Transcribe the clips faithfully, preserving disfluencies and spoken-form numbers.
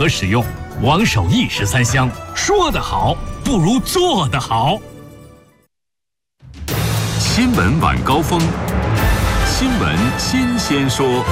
可使用。王守义十三香，说得好不如做得好。 新闻晚高峰，新闻新鲜说。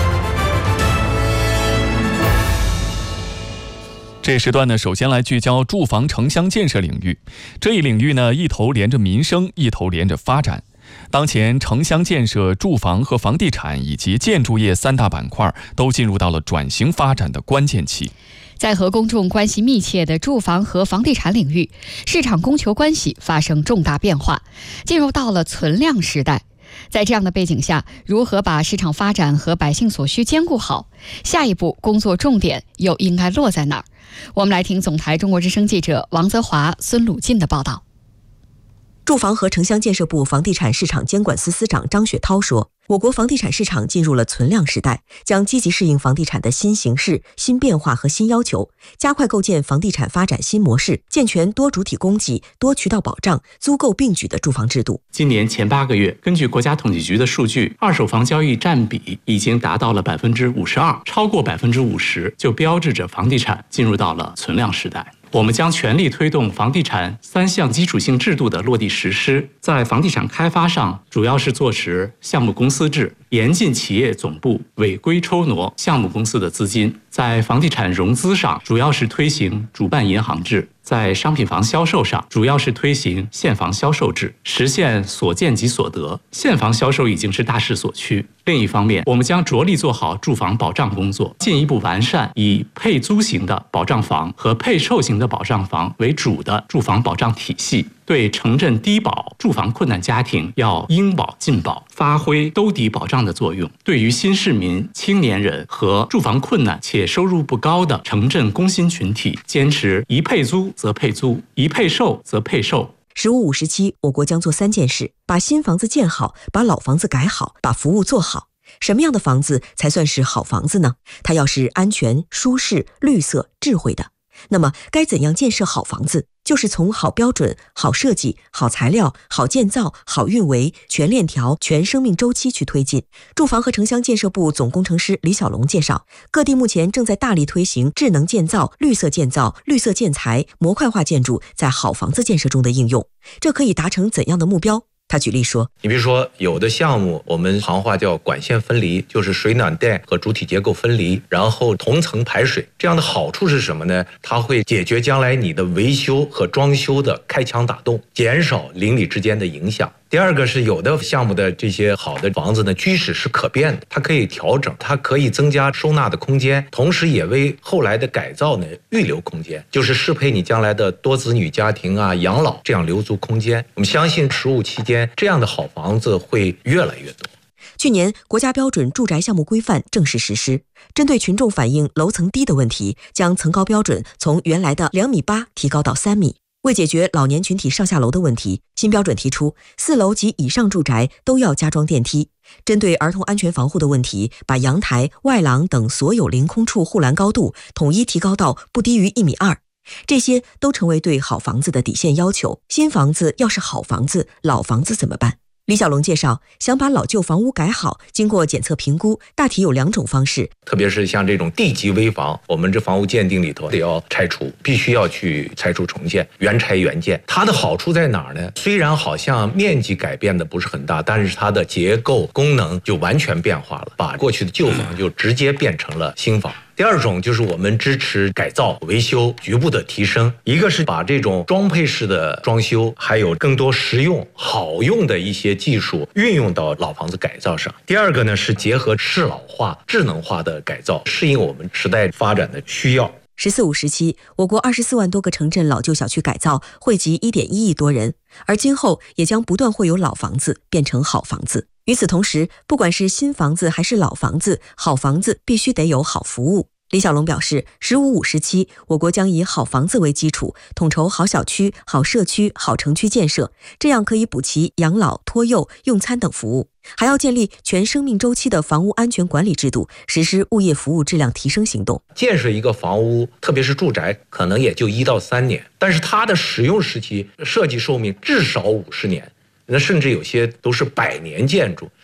这时段呢，首先来聚焦住房城乡建设领域。这一领域呢，一头连着民生，一头连着发展。当前城乡建设、住房和房地产以及建筑业三大板块都进入到了转型发展的关键期。 在和公众关系密切的住房和房地产领域，市场供求关系发生重大变化，进入到了存量时代。在这样的背景下，如何把市场发展和百姓所需兼顾好？下一步工作重点又应该落在哪儿？我们来听总台中国之声记者王泽华、孙鲁进的报道。 住房和城乡建设部房地产市场监管司司长张雪涛说，我国房地产市场进入了存量时代，将积极适应房地产的新形势、新变化和新要求，加快构建房地产发展新模式，健全多主体供给、多渠道保障、租购并举的住房制度。 今年前八个月，根据国家统计局的数据，二手房交易占比已经达到了百分之五十二，超过百分之五十，就标志着房地产进入到了存量时代。我们将全力推动房地产三项基础性制度的落地实施。在房地产开发上，主要是做实项目公司制，严禁企业总部违规抽挪项目公司的资金。在房地产融资上，主要是推行主办银行制。在商品房销售上，主要是推行现房销售制，实现所见即所得。现房销售已经是大势所趋。另一方面，我们将着力做好住房保障工作，进一步完善以配租型的保障房和配售型的保障房为主的住房保障体系。对城镇低保、住房困难家庭要应保尽保，发挥兜底保障的作用。对于新市民、青年人和住房困难且收入不高的城镇工薪群体，坚持一配租则配租，一配售则配售。 十五五十七，我国将做三件事：把新房子建好，把老房子改好，把服务做好。什么样的房子才算是好房子呢？它要是安全、舒适、绿色、智慧的。那么该怎样建设好房子？就是从好标准、好设计、好材料、好建造、好运维、全链条、全生命周期去推进。住房和城乡建设部总工程师李小龙介绍，各地目前正在大力推行智能建造、绿色建造、绿色建材、模块化建筑在好房子建设中的应用，这可以达成怎样的目标？他举例说， 你比如说有的项目我们行话叫管线分离，就是水暖电和主体结构分离，然后同层排水。这样的好处是什么呢？它会解决将来你的维修和装修的开墙打洞，减少邻里之间的影响。第二个是有的项目的这些好的房子呢，居室是可变的，它可以调整，它可以增加收纳的空间，同时也为后来的改造呢预留空间，就是适配你将来的多子女家庭啊、养老，这样留足空间。我们相信十五期间这样的好房子会越来越多。 去年国家标准住宅项目规范正式实施，针对群众反映楼层低的问题，将层高标准从原来的两米八提高到三米。为解决老年群体上下楼的问题，新标准提出四楼及以上住宅都要加装电梯。针对儿童安全防护的问题，把阳台、外廊等所有临空处护栏高度统一提高到不低于一米二。这些都成为对好房子的底线要求。新房子要是好房子，老房子怎么办？李小龙介绍，想把老旧房屋改好，经过检测评估，大体有两种方式。 特别是像这种地级危房，我们这房屋鉴定里头得要拆除，必须要去拆除重建，原拆原建。它的好处在哪儿呢？虽然好像面积改变的不是很大，但是它的结构功能就完全变化了，把过去的旧房就直接变成了新房。第二种就是我们支持改造、维修局部的提升，一个是把这种装配式的装修，还有更多实用好用的一些技术运用到老房子改造上。第二个呢是结合适老化、智能化的改造，适应我们时代发展的需要。 十四五时期，我国二十四万多个城镇老旧小区改造，惠及一点一亿多人，而今后也将不断会有老房子变成好房子。与此同时，不管是新房子还是老房子，好房子必须得有好服务。李小龙表示，十五五时期，我国将以好房子为基础，统筹好小区、好社区、好城区建设，这样可以补齐养老、托幼、用餐等服务。还要建立全生命周期的房屋安全管理制度，实施物业服务质量提升行动。 建设一个房屋，特别是住宅，可能也就一到三年，但是它的使用时期、设计寿命至少五十年。那甚至有些都是百年建筑，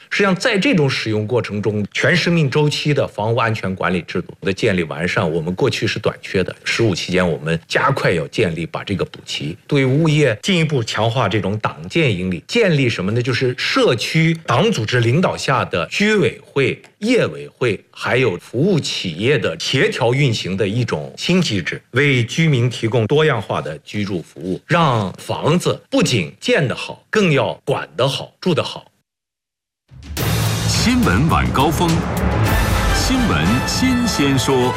实际上，在这种使用过程中，全生命周期的房屋安全管理制度的建立完善，我们过去是短缺的。十五期间，我们加快要建立，把这个补齐。对物业进一步强化这种党建营理，建立什么呢？就是社区党组织领导下的居委会、业委会，还有服务企业的协调运行的一种新机制，为居民提供多样化的居住服务，让房子不仅建得好，更要管得好、住得好。 新闻晚高峰，新闻新鲜说。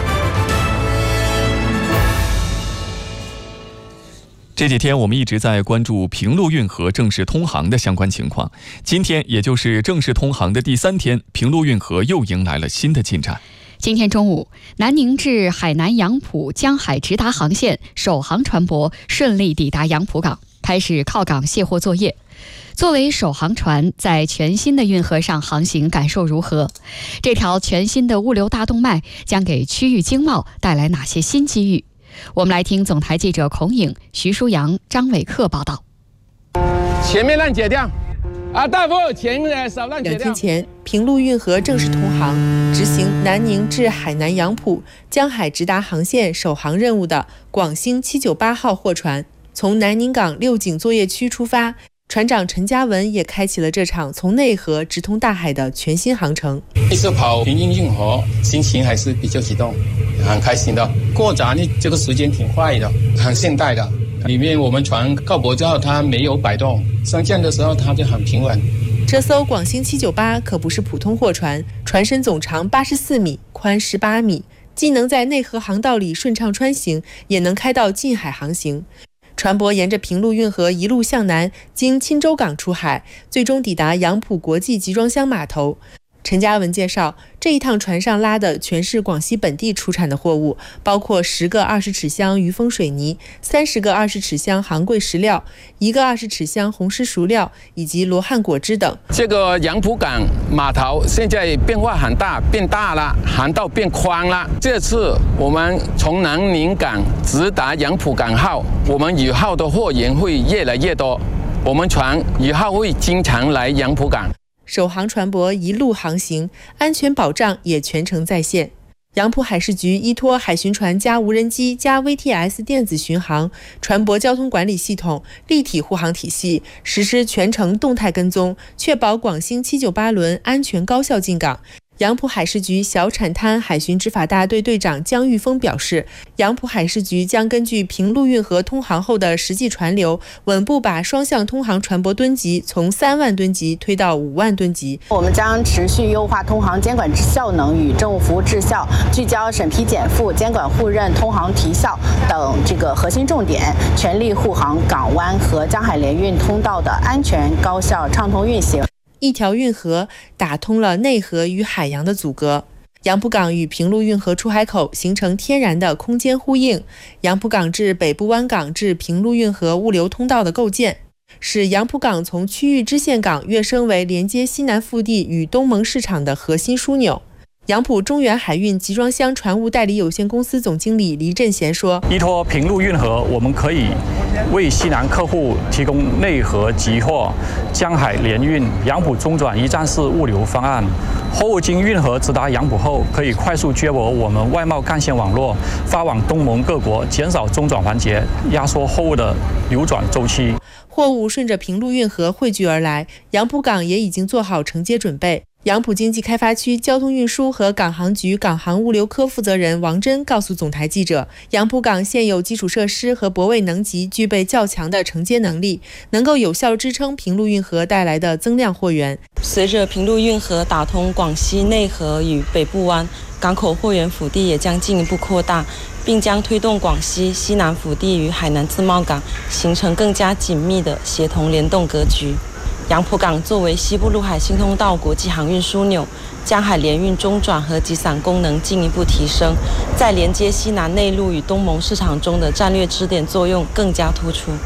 这几天我们一直在关注平陆运河正式通航的相关情况。今天也就是正式通航的第三天，平陆运河又迎来了新的进展。 今天中午，南宁至海南杨浦江海直达航线首航船舶顺利抵达杨浦港，开始靠港卸货作业。作为首航船，在全新的运河上航行感受如何？这条全新的物流大动脉将给区域经贸带来哪些新机遇？我们来听总台记者孔颖、徐舒阳、张伟克报道。 前面浪解掉，啊，大夫，前面少浪解掉。 两天前，平陆运河正式通航，执行南宁至海南杨浦江海直达航线首航任务的广兴七九八号货船，从南宁港六井作业区出发。船长陈嘉文也开启了这场从内河直通大海的全新航程。 第一次跑平陆运河，心情还是比较激动，很开心的。过闸呢，这个时间挺快的，很现代的。里面我们船靠泊之后，它没有摆动，升降的时候它就很平稳。 这艘广兴七九八可不是普通货船，船身总长八十四米，宽十八米，既能在内河航道里顺畅穿行，也能开到近海航行。船舶沿着平陆运河一路向南，经钦州港出海，最终抵达杨浦国际集装箱码头。陈嘉文介绍，这一趟船上拉的全是广西本地出产的货物，包括十个二十尺箱余丰水泥、三十个二十尺箱杭贵石料、一个二十尺箱红石熟料以及罗汉果汁等。 这个杨浦港码头现在变化很大，变大了，航道变宽了。这次我们从南宁港直达杨浦港后，我们以后的货源会越来越多，我们船以后会经常来杨浦港。 首航船舶一路航行，安全保障也全程在线。杨浦海事局依托海巡船加无人机加 V T S 电子巡航、船舶交通管理系统、立体护航体系，实施全程动态跟踪，确保广兴七九八轮安全高效进港。杨浦海事局小产滩海巡执法大队队长姜玉峰表示，杨浦海事局将根据平陆运河通航后的实际船流，稳步把双向通航船舶吨级从三万吨级推到五万吨级。 我们将持续优化通航监管效能与政务服务质效，聚焦审批减负、监管互认、通航提效等这个核心重点，全力护航港湾和江海联运通道的安全、高效、畅通运行。 一条运河打通了内河与海洋的阻隔，杨浦港与平陆运河出海口形成天然的空间呼应。杨浦港至北部湾港至平陆运河物流通道的构建，使杨浦港从区域支线港跃升为连接西南腹地与东盟市场的核心枢纽。杨浦中原海运集装箱船务代理有限公司总经理黎振贤说， 依托平陆运河，我们可以为西南客户提供内河集货、江海联运、杨浦中转一站式物流方案。货物经运河直达杨浦后，可以快速接驳我们外贸干线网络，发往东盟各国，减少中转环节，压缩货物的流转周期。 货物顺着平陆运河汇聚而来，杨浦港也已经做好承接准备。杨浦经济开发区交通运输和港航局港航物流科负责人王真告诉总台记者，杨浦港现有基础设施和泊位能级具备较强的承接能力，能够有效支撑平陆运河带来的增量货源。 随着平陆运河打通广西内河与北部湾，港口货源腹地也将进一步扩大，并将推动广西西南腹地与海南自贸港形成更加紧密的协同联动格局。杨浦港作为西部陆海新通道国际航运枢纽，江海联运中转和集散功能进一步提升，在连接西南内陆与东盟市场中的战略支点作用更加突出。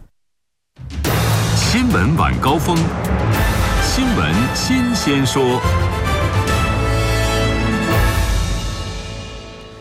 新闻晚高峰，新闻新鲜说。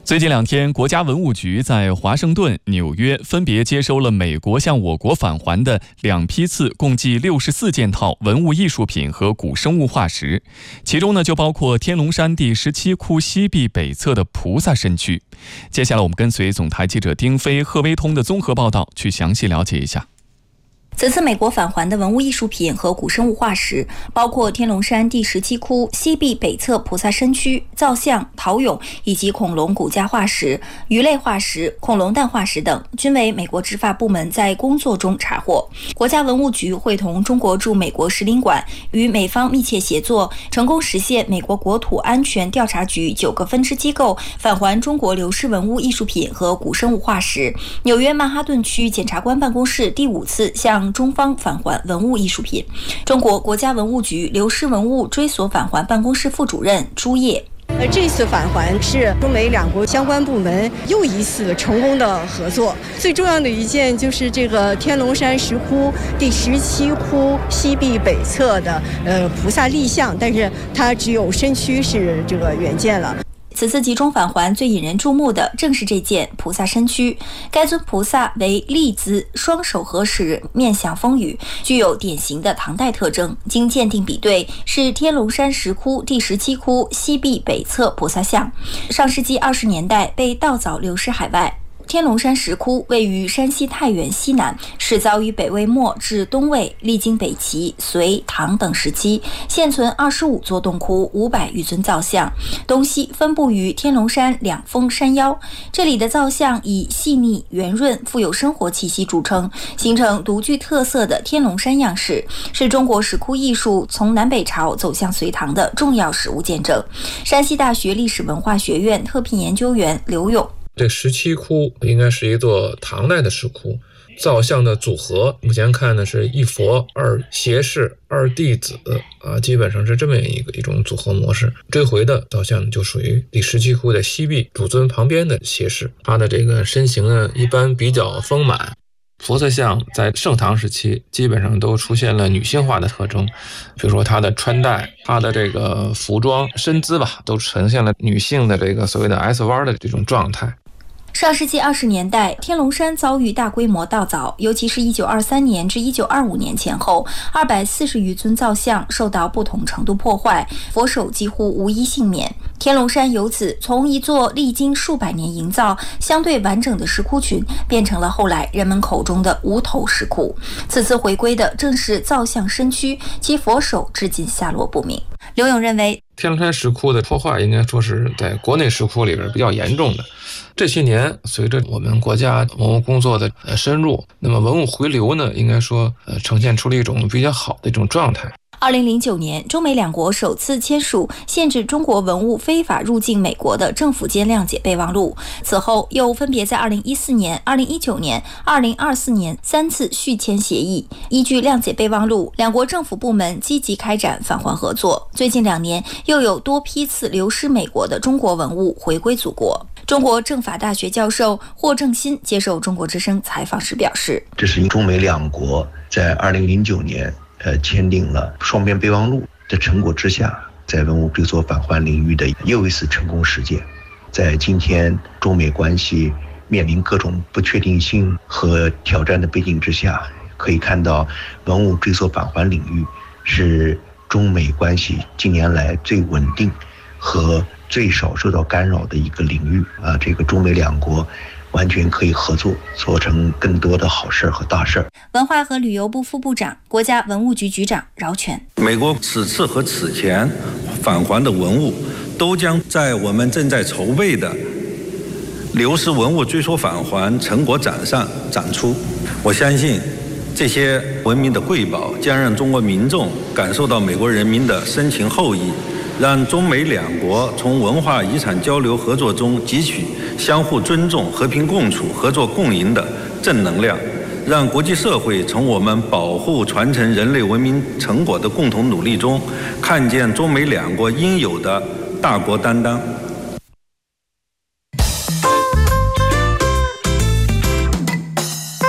最近两天，国家文物局在华盛顿、纽约分别接收了美国向我国返还的两批次，共计六十四件套文物艺术品和古生物化石，其中呢就包括天龙山第十七窟西壁北侧的菩萨身躯。接下来我们跟随总台记者丁飞、贺威通的综合报道，去详细了解一下。 此次美国返还的文物艺术品和古生物化石，包括天龙山第十七窟西壁北侧菩萨身躯、造像、陶俑以及恐龙骨架化石、鱼类化石、恐龙蛋化石等，均为美国执法部门在工作中查获。国家文物局会同中国驻美国使领馆与美方密切协作，成功实现美国国土安全调查局九个分支机构返还中国流失文物艺术品和古生物化石。纽约曼哈顿区检察官办公室第五次向中方返还文物艺术品。中国国家文物局流失文物追索返还办公室副主任朱烨。 呃，这次返还是中美两国相关部门又一次成功的合作。最重要的一件就是这个天龙山石窟第十七窟西壁北侧的呃菩萨立像，但是它只有身躯是这个原件了。 此次集中返还最引人注目的正是这件菩萨身躯。该尊菩萨为立姿，双手合十，面向风雨，具有典型的唐代特征。经鉴定比对，是天龙山石窟第十七窟西壁北侧菩萨像。上世纪二十年代被盗凿流失海外。天龙山石窟位于山西太原西南，始凿于北魏末至东魏，历经北齐、隋、唐等时期，现存二十五座洞窟，五百余尊造像，东西分布于天龙山两峰山腰。这里的造像以细腻、圆润、富有生活气息著称，形成独具特色的天龙山样式，是中国石窟艺术从南北朝走向隋唐的重要实物见证。山西大学历史文化学院特聘研究员刘勇。 这十七窟应该是一座唐代的石窟，造像的组合目前看呢是一佛二胁侍二弟子啊，基本上是这么一个一种组合模式。这回的造像就属于第十七窟的西壁主尊旁边的胁侍，他的这个身形呢一般比较丰满。菩萨像在盛唐时期基本上都出现了女性化的特征，比如说她的穿戴、她的这个服装、身姿吧，都呈现了女性的这个所谓的 S 弯的这种状态。 上世纪二十年代，天龙山遭遇大规模盗凿，尤其是一九二三年至一九二五年前后，二百四十余尊造像受到不同程度破坏，佛手几乎无一幸免。天龙山由此从一座历经数百年营造、相对完整的石窟群，变成了后来人们口中的无头石窟。此次回归的正是造像身躯，其佛手至今下落不明。刘勇认为， 天龙山石窟的破坏应该说是在国内石窟里边比较严重的。这些年随着我们国家文物工作的深入，那么文物回流呢，应该说呃呈现出了一种比较好的一种状态。 二零零九年，中美两国首次签署限制中国文物非法入境美国的政府间谅解备忘录。此后，又分别在二零一四年、二零一九年、二零二四年三次续签协议。依据谅解备忘录，两国政府部门积极开展返还合作。最近两年，又有多批次流失美国的中国文物回归祖国。中国政法大学教授霍正新接受中国之声采访时表示：“ 这是中美两国在二零零九年。”呃，签订了双边备忘录的成果之下，在文物追索返还领域的又一次成功实践。在今天中美关系面临各种不确定性和挑战的背景之下，可以看到文物追索返还领域是中美关系近年来最稳定和最少受到干扰的一个领域啊，这个中美两国完全可以合作，做成更多的好事和大事。 文化和旅游部副部长、国家文物局局长饶全： 美国此次和此前返还的文物，都将在我们正在筹备的流失文物追索返还成果展上展出。我相信，这些文明的瑰宝将让中国民众感受到美国人民的深情厚谊，让中美两国从文化遗产交流合作中汲取相互尊重、和平共处、合作共赢的正能量，让国际社会从我们保护传承人类文明成果的共同努力中，看见中美两国应有的大国担当。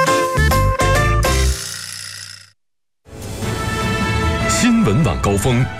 新闻晚高峰。